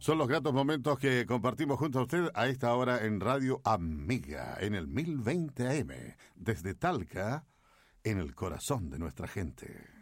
Son los gratos momentos que compartimos junto a usted a esta hora en Radio Amiga, en el 1020 AM, desde Talca, en el corazón de nuestra gente.